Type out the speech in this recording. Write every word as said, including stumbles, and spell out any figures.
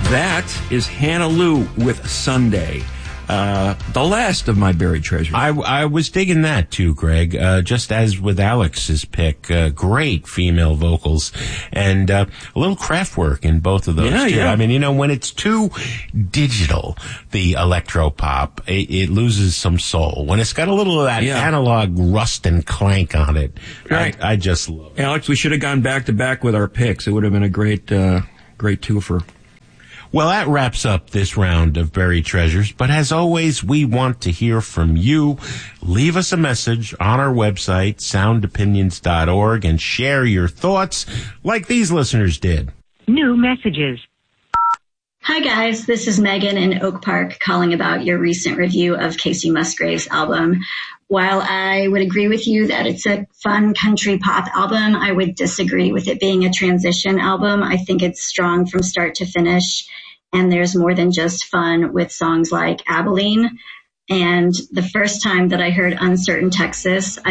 That is Hannah Lou with Sunday. Uh, the last of my buried treasures. I, I was digging that too, Greg. Uh, just as with Alex's pick, uh, great female vocals and uh, a little craft work in both of those yeah, too. Yeah. I mean, you know, when it's too digital, the electro pop, it, it loses some soul. When it's got a little of that yeah. analog rust and clank on it, right. I, I just love it. Alex, we should have gone back to back with our picks. It would have been a great, uh, great twofer. Well, that wraps up this round of Buried Treasures, but as always, we want to hear from you. Leave us a message on our website, sound opinions dot org, and share your thoughts like these listeners did. New messages. Hi guys, this is Megan in Oak Park calling about your recent review of Casey Musgrave's album. While I would agree with you that it's a fun country pop album, I would disagree with it being a transition album. I think it's strong from start to finish, and there's more than just fun with songs like Abilene. And the first time that I heard Uncertain Texas,